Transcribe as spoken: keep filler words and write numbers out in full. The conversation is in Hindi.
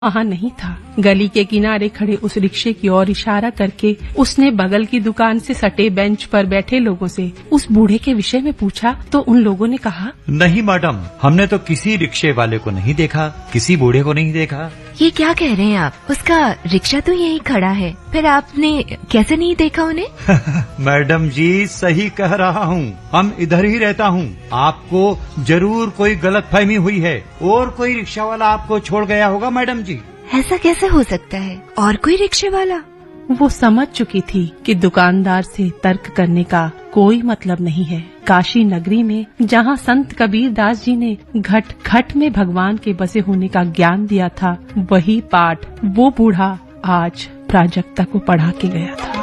वहाँ नहीं था। गली के किनारे खड़े उस रिक्शे की ओर इशारा करके उसने बगल की दुकान से सटे बेंच पर बैठे लोगों से उस बूढ़े के विषय में पूछा तो उन लोगों ने कहा, नहीं मैडम, हमने तो किसी रिक्शे वाले को नहीं देखा, किसी बूढ़े को नहीं देखा। ये क्या कह रहे हैं आप? उसका रिक्शा तो यहीं खड़ा है, फिर आपने कैसे नहीं देखा उन्हें? मैडम जी सही कह रहा हूँ, हम इधर ही रहता हूँ। आपको जरूर कोई गलतफहमी हुई है और कोई रिक्शा वाला आपको छोड़ गया होगा मैडम जी। ऐसा कैसे हो सकता है? और कोई रिक्शे वाला? वो समझ चुकी थी कि दुकानदार से तर्क करने का कोई मतलब नहीं है। काशी नगरी में जहाँ संत कबीर दास जी ने घट घट में भगवान के बसे होने का ज्ञान दिया था, वही पाठ वो बूढ़ा आज प्राजक्ता को पढ़ा के गया था।